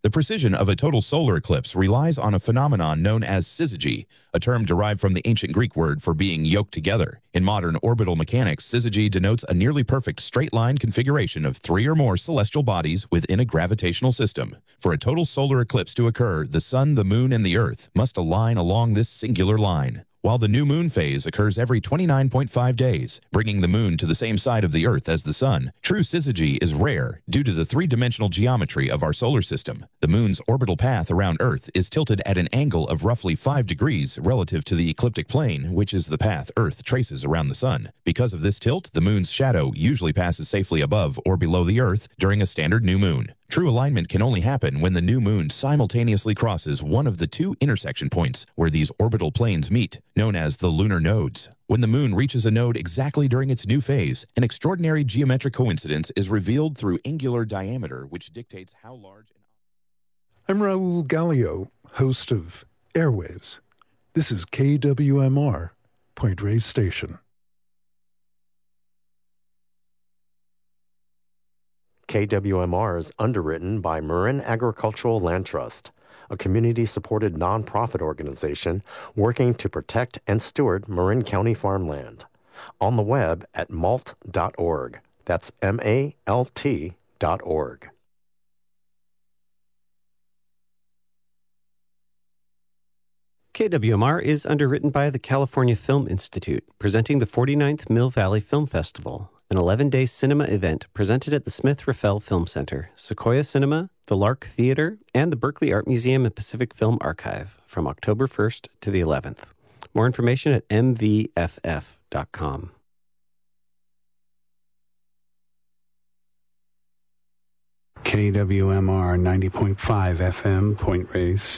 The precision of a total solar eclipse relies on a phenomenon known as syzygy, a term derived from the ancient Greek word for being yoked together. In modern orbital mechanics, syzygy denotes a nearly perfect straight-line configuration of 3 or more celestial bodies within a gravitational system. For a total solar eclipse to occur, the Sun, the Moon, and the Earth must align along this singular line. While the new moon phase occurs every 29.5 days, bringing the moon to the same side of the Earth as the sun, true syzygy is rare due to the three-dimensional geometry of our solar system. The moon's orbital path around Earth is tilted at an angle of roughly 5 degrees relative to the ecliptic plane, which is the path Earth traces around the sun. Because of this tilt, the moon's shadow usually passes safely above or below the Earth during a standard new moon. True alignment can only happen when the new moon simultaneously crosses one of the 2 intersection points where these orbital planes meet, known as the lunar nodes. When the moon reaches a node exactly during its new phase, an extraordinary geometric coincidence is revealed through angular diameter, which dictates how large... I'm Raul Gallio, host of Airwaves. This is KWMR, Point Reyes Station. KWMR is underwritten by Marin Agricultural Land Trust, a community-supported nonprofit organization working to protect and steward Marin County farmland. On the web at malt.org. That's MALT.org. KWMR is underwritten by the California Film Institute, presenting the 49th Mill Valley Film Festival, an 11-day cinema event presented at the Smith-Raffel Film Center, Sequoia Cinema, the Lark Theater, and the Berkeley Art Museum and Pacific Film Archive from October 1st to the 11th. More information at mvff.com. KWMR 90.5 FM, Point Reyes